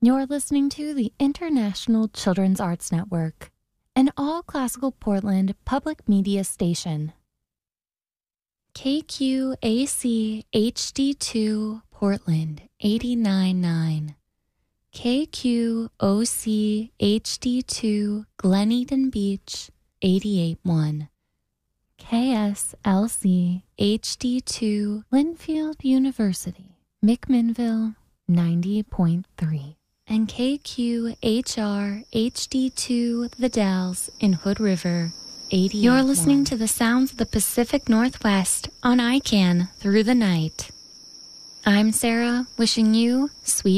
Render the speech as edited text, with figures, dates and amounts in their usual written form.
You're listening to the International Children's Arts Network, an all-classical Portland public media station. KQAC HD2 Portland 89.9. KQOC HD2 Glen Eden Beach 88.1. KSLC HD2 Linfield University, McMinnville 90.3. And KQHR HD2 The Dalles in Hood River 80. You're listening to the sounds of the Pacific Northwest on ICANN through the night. I'm Sarah, wishing you sweet